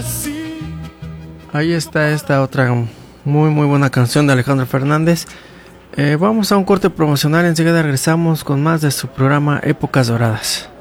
Ahí está esta otra muy buena canción de Alejandro Fernández. Vamos a un corte promocional, enseguida regresamos con más de su programa Épocas Doradas.